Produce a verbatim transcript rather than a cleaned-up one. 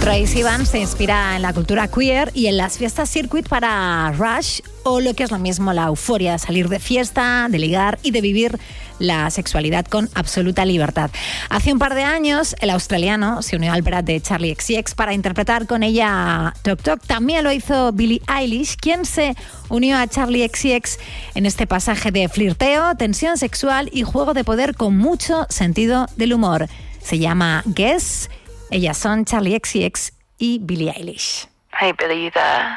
Troye Sivan se inspira en la cultura queer y en las fiestas circuit para Rush, o lo que es lo mismo, la euforia de salir de fiesta, de ligar y de vivir la sexualidad con absoluta libertad. Hace un par de años, el australiano se unió al Brad de Charli X C X para interpretar con ella Tok Tok. También lo hizo Billie Eilish, quien se unió a Charli X C X en este pasaje de flirteo, tensión sexual y juego de poder con mucho sentido del humor. Se llama Guess. Ellas son Charli X C X y Billie Eilish. Hey Billy, you there?